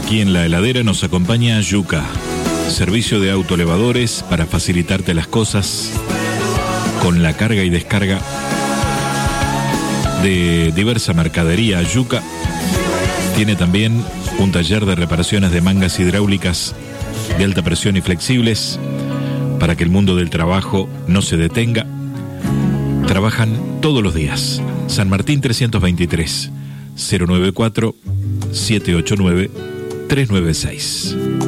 Aquí en la heladera nos acompaña Yuca, servicio de autoelevadores para facilitarte las cosas con la carga y descarga de diversa mercadería. Yuca tiene también un taller de reparaciones de mangas hidráulicas de alta presión y flexibles para que el mundo del trabajo no se detenga. Trabajan todos los días. San Martín 323 094 789 396.